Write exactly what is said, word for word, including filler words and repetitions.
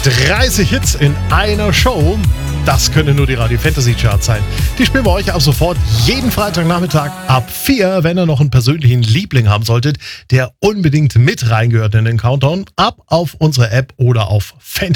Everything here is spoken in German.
dreißig Hits in einer Show. Das könnte nur die Radio Fantasy Charts sein. Die spielen wir euch ab sofort jeden Freitagnachmittag ab vier. Wenn ihr noch einen persönlichen Liebling haben solltet, der unbedingt mit reingehört in den Countdown, ab auf unsere App oder auf Fantasy.